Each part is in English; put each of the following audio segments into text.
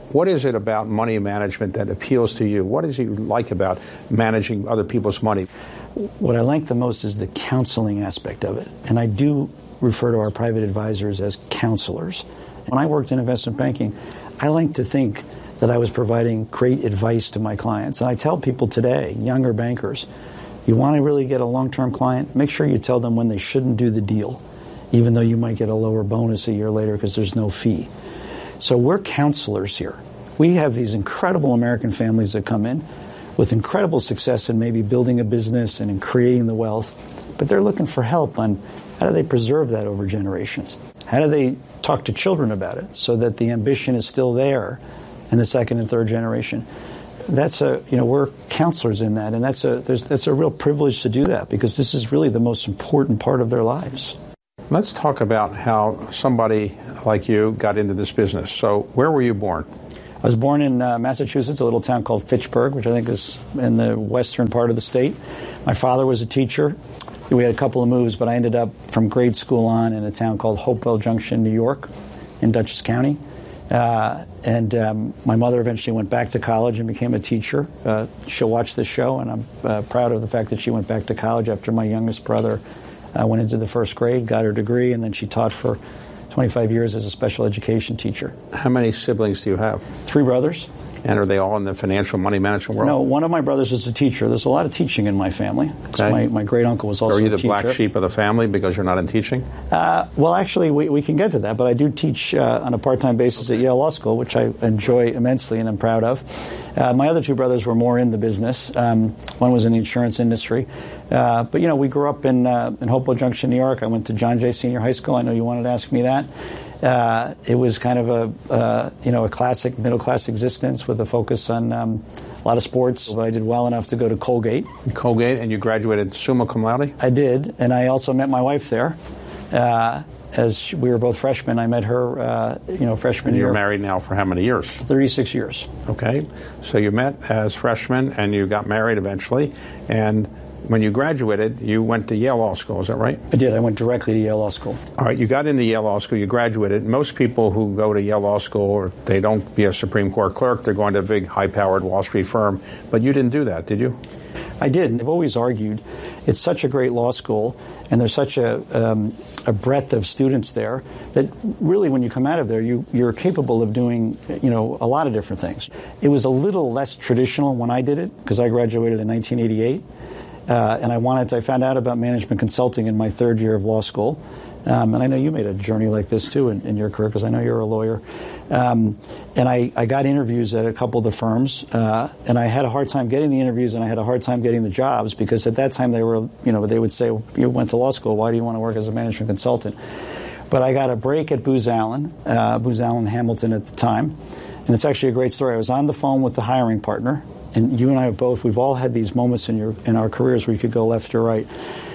What is it about money management that appeals to you? What is it like about managing other people's money? What I like the most is the counseling aspect of it. And I do refer to our private advisors as counselors. When I worked in investment banking, I like to think that I was providing great advice to my clients. And I tell people today, younger bankers, you want to really get a long-term client, make sure you tell them when they shouldn't do the deal, even though you might get a lower bonus a year later because there's no fee. So we're counselors here. We have these incredible American families that come in with incredible success in maybe building a business and in creating the wealth, but they're looking for help on how do they preserve that over generations? How do they talk to children about it so that the ambition is still there in the second and third generation? We're counselors in that, and that's a real privilege to do that because this is really the most important part of their lives. Let's talk about how somebody like you got into this business. So where were you born? I was born in Massachusetts, a little town called Fitchburg, which I think is in the western part of the state. My father was a teacher. We had a couple of moves, but I ended up from grade school on in a town called Hopewell Junction, New York, in Dutchess County. My mother eventually went back to college and became a teacher. She'll watch this show, and I'm proud of the fact that she went back to college after my youngest brother went into the first grade, got her degree, and then she taught for 25 years as a special education teacher. How many siblings do you have? 3 brothers. And are they all in the financial money management world? No, one of my brothers is a teacher. There's a lot of teaching in my family. Okay. My great-uncle was also a teacher. Are you the black sheep of the family because you're not in teaching? Well, actually, we can get to that, but I do teach on a part-time basis at Yale Law School, which I enjoy immensely and I'm proud of. My other 2 brothers were more in the business. One was in the insurance industry. But, we grew up in Hopewell Junction, New York. I went to John Jay Senior High School. I know you wanted to ask me that. It was kind of a classic middle-class existence with a focus on a lot of sports. But I did well enough to go to Colgate. Colgate, and you graduated summa cum laude? I did, and I also met my wife there. As we were both freshmen, I met her, freshman year. You're married now for how many years? 36 years. Okay, so you met as freshmen, and you got married eventually, and when you graduated, you went to Yale Law School, is that right? I did. I went directly to Yale Law School. All right, you got into Yale Law School, you graduated. Most people who go to Yale Law School, or they don't be a Supreme Court clerk, they're going to a big, high-powered Wall Street firm. But you didn't do that, did you? I did. I've always argued it's such a great law school, and there's such a breadth of students there that really when you come out of there, you're capable of doing, a lot of different things. It was a little less traditional when I did it, because I graduated in 1988. And I found out about management consulting in my 3rd year of law school. And I know you made a journey like this, too, in your career, because I know you're a lawyer. And I got interviews at a couple of the firms, and I had a hard time getting the interviews, and I had a hard time getting the jobs, because at that time they would say, you went to law school, why do you want to work as a management consultant? But I got a break at Booz Allen Hamilton at the time. And it's actually a great story. I was on the phone with the hiring partner, and you and I we've all had these moments in our careers where you could go left or right.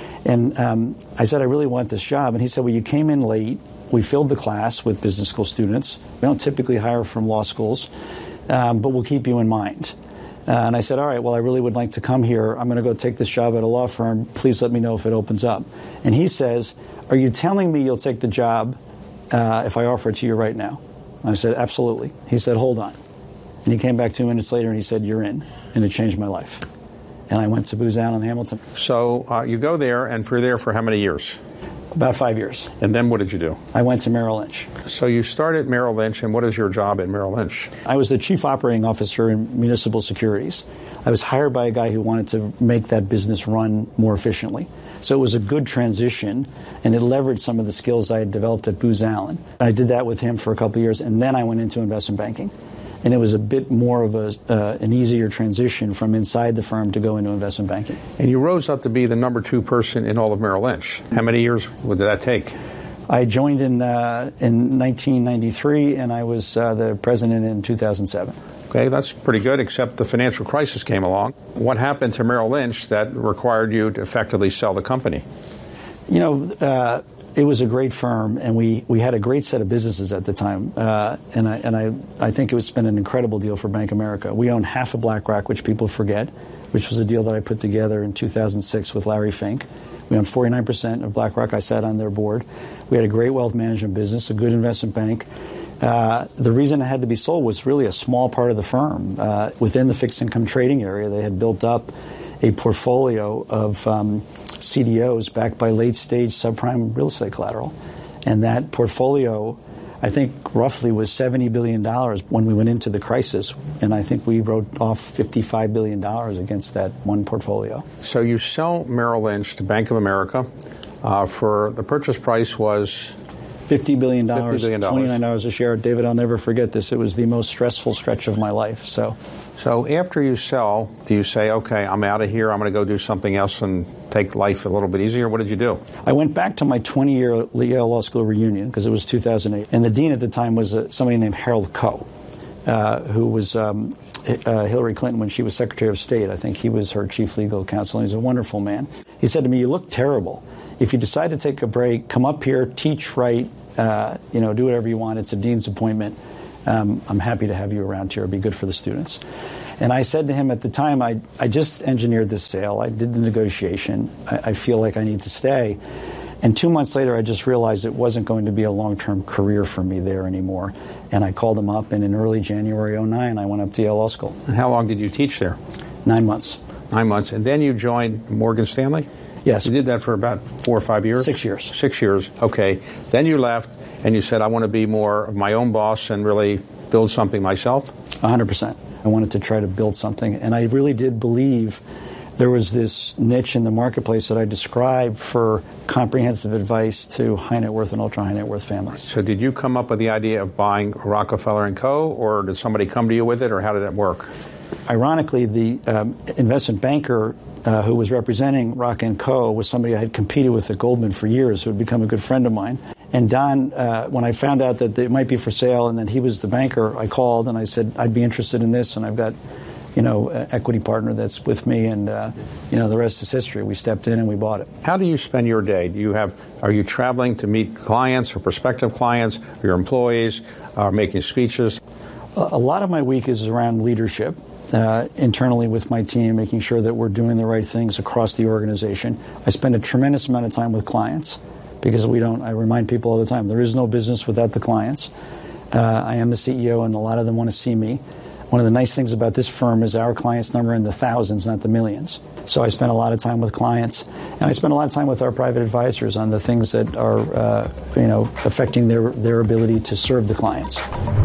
And I said, I really want this job. And he said, well, you came in late. We filled the class with business school students. We don't typically hire from law schools, but we'll keep you in mind. And I said, all right, well, I really would like to come here. I'm going to go take this job at a law firm. Please let me know if it opens up. And he says, are you telling me you'll take the job if I offer it to you right now? I said, absolutely. He said, hold on. And he came back 2 minutes later and he said, you're in. And it changed my life. And I went to Booz Allen Hamilton. So you go there, and you're there for how many years? About 5 years. And then what did you do? I went to Merrill Lynch. So you started at Merrill Lynch, and what is your job at Merrill Lynch? I was the chief operating officer in municipal securities. I was hired by a guy who wanted to make that business run more efficiently. So it was a good transition, and it leveraged some of the skills I had developed at Booz Allen. I did that with him for a couple of years, and then I went into investment banking. And it was a bit more of an easier transition from inside the firm to go into investment banking. And you rose up to be the number 2 person in all of Merrill Lynch. How many years did that take? I joined in 1993, and I was the president in 2007. Okay, that's pretty good, except the financial crisis came along. What happened to Merrill Lynch that required you to effectively sell the company? It was a great firm, and we had a great set of businesses at the time. And I think it's been an incredible deal for Bank of America. We own half of BlackRock, which people forget, which was a deal that I put together in 2006 with Larry Fink. We own 49% of BlackRock. I sat on their board. We had a great wealth management business, a good investment bank. The reason it had to be sold was really a small part of the firm. Within the fixed income trading area, they had built up a portfolio of CDOs backed by late-stage subprime real estate collateral. And that portfolio, I think, roughly was $70 billion when we went into the crisis. And I think we wrote off $55 billion against that one portfolio. So you sell Merrill Lynch to Bank of America for the purchase price was $50 billion, $29 a share. David, I'll never forget this. It was the most stressful stretch of my life. So after you sell, do you say, okay, I'm out of here, I'm going to go do something else and take life a little bit easier? What did you do? I went back to my 20-year Yale Law School reunion because it was 2008. And the dean at the time was somebody named Harold Koh, who was Hillary Clinton when she was Secretary of State. I think he was her chief legal counsel. He's a wonderful man. He said to me, you look terrible. If you decide to take a break, come up here, teach, write, do whatever you want. It's a dean's appointment. I'm happy to have you around here. It'd be good for the students. And I said to him at the time, I just engineered this sale. I did the negotiation. I feel like I need to stay. And 2 months later, I just realized it wasn't going to be a long-term career for me there anymore. And I called him up, and in early January 2009, I went up to Yale Law School. And how long did you teach there? 9 months. 9 months. And then you joined Morgan Stanley? Yes. You did that for about 4 or 5 years? 6 years. 6 years. Okay. Then you left, and you said, I want to be more of my own boss and really build something myself? 100%. I wanted to try to build something. And I really did believe there was this niche in the marketplace that I described for comprehensive advice to high net worth and ultra high net worth families. So did you come up with the idea of buying Rockefeller & Co., or did somebody come to you with it, or how did it work? Ironically, the investment banker who was representing Rock & Co. was somebody I had competed with at Goldman for years, who had become a good friend of mine. And Don, when I found out that it might be for sale and that he was the banker, I called and I said, I'd be interested in this, and I've got an equity partner that's with me, and the rest is history. We stepped in and we bought it. How do you spend your day? Are you traveling to meet clients or prospective clients, or your employees, making speeches? A lot of my week is around leadership. Internally with my team, making sure that we're doing the right things across the organization. I spend a tremendous amount of time with clients because I remind people all the time, there is no business without the clients. I am the CEO, and a lot of them want to see me. One of the nice things about this firm is our clients number in the thousands, not the millions. So I spend a lot of time with clients, and I spend a lot of time with our private advisors on the things that are, affecting their ability to serve the clients.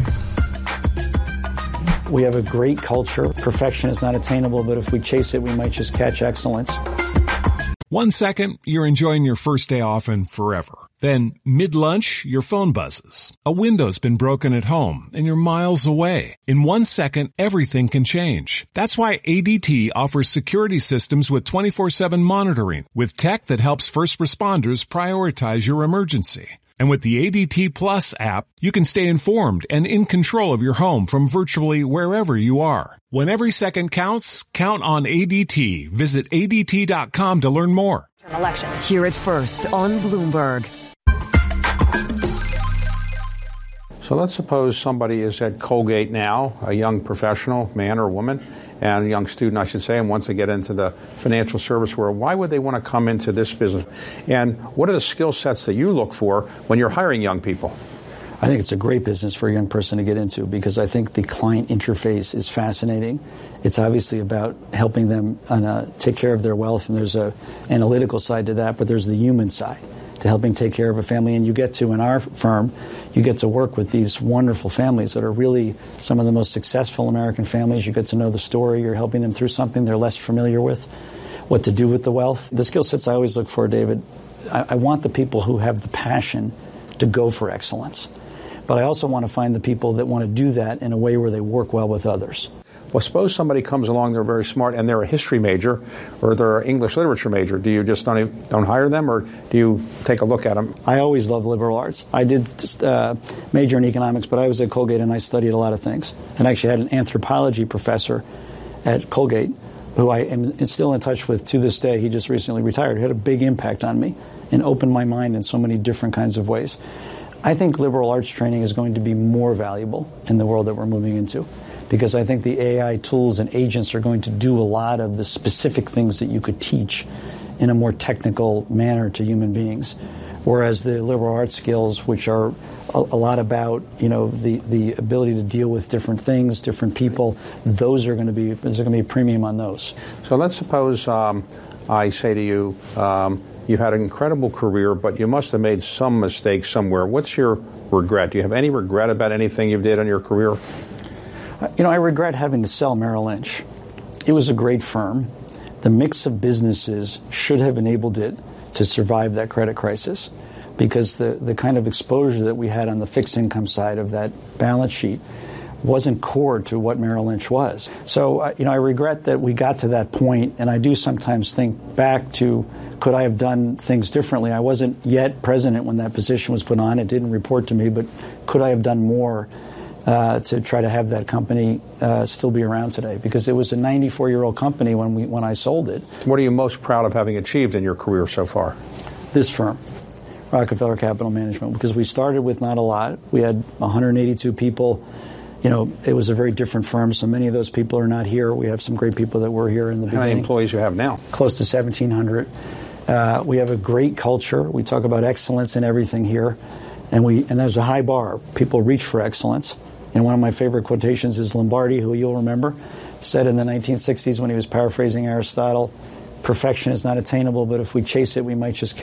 We have a great culture. Perfection is not attainable, but if we chase it, we might just catch excellence. 1 second, you're enjoying your first day off and forever. Then, mid-lunch, your phone buzzes. A window's been broken at home, and you're miles away. In 1 second, everything can change. That's why ADT offers security systems with 24/7 monitoring, with tech that helps first responders prioritize your emergency. And with the ADT Plus app, you can stay informed and in control of your home from virtually wherever you are. When every second counts, count on ADT. Visit ADT.com to learn more. Hear it first on Bloomberg. So let's suppose somebody is at Colgate now, a young professional, man or woman, and a young student, I should say, and wants to get into the financial service world. Why would they want to come into this business? And what are the skill sets that you look for when you're hiring young people? I think it's a great business for a young person to get into because I think the client interface is fascinating. It's obviously about helping them take care of their wealth, and there's an analytical side to that, but there's the human side to helping take care of a family. And you get to, in our firm, you get to work with these wonderful families that are really some of the most successful American families. You get to know the story. You're helping them through something they're less familiar with, what to do with the wealth. The skill sets I always look for, David, I want the people who have the passion to go for excellence. But I also want to find the people that want to do that in a way where they work well with others. Well, suppose somebody comes along, they're very smart, and they're a history major or they're an English literature major. Do you just don't hire them, or do you take a look at them? I always love liberal arts. I did major in economics, but I was at Colgate and I studied a lot of things. And I actually had an anthropology professor at Colgate who I am still in touch with to this day. He just recently retired. He had a big impact on me and opened my mind in so many different kinds of ways. I think liberal arts training is going to be more valuable in the world that we're moving into, because I think the AI tools and agents are going to do a lot of the specific things that you could teach in a more technical manner to human beings. whereas the liberal arts skills, which are a lot about, you know, the ability to deal with different things, different people, there's going to be a premium on those. So let's suppose I say to you, you've had an incredible career, but you must have made some mistakes somewhere. What's your regret? Do you have any regret about anything you did in your career? You know, I regret having to sell Merrill Lynch. It was a great firm. The mix of businesses should have enabled it to survive that credit crisis, because the kind of exposure that we had on the fixed income side of that balance sheet wasn't core to what Merrill Lynch was. So, you know, I regret that we got to that point, and I do sometimes think back to, could I have done things differently? I wasn't yet president when that position was put on. It didn't report to me, but could I have done more to try to have that company still be around today? Because it was a 94-year-old company when I sold it. What are you most proud of having achieved in your career so far? This firm, Rockefeller Capital Management, because we started with not a lot. We had 182 people. You know, it was a very different firm, so many of those people are not here. We have some great people that were here in the beginning. How many employees you have now? Close to 1,700. We have a great culture. We talk about excellence in everything here, and there's a high bar. People reach for excellence. And one of my favorite quotations is Lombardi, who you'll remember, said in the 1960s when he was paraphrasing Aristotle, "Perfection is not attainable, but if we chase it, we might just